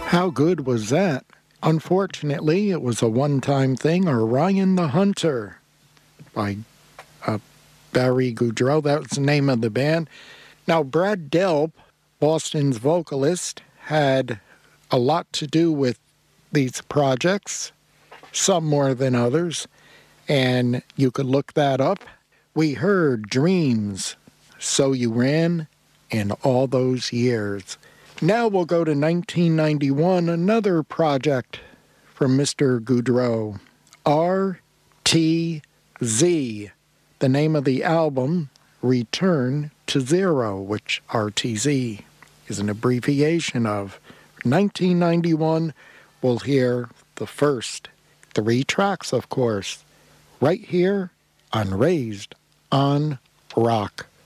How good was that? Unfortunately, it was a one-time thing. Orion the Hunter by Barry Goudreau. That was the name of the band. Now, Brad Delp, Boston's vocalist, had a lot to do with these projects, some more than others, and you could look that up. We heard Dreams, So You Ran, in all those years. Now we'll go to 1991, another project from Mr. Goudreau, RTZ. The name of the album, Return to Zero, which RTZ is an abbreviation of. 1991, we'll hear the first 3 tracks, of course, right here on Raised on Rock.